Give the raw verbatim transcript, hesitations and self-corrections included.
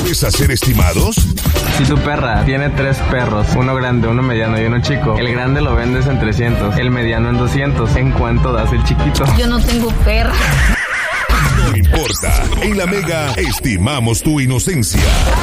¿Puedes hacer estimados? Si tu perra tiene tres perros, uno grande, uno mediano y uno chico, el grande lo vendes en trescientos, el mediano en doscientos. ¿En cuánto das el chiquito? Yo no tengo perra. No importa. En La Mega estimamos tu inocencia.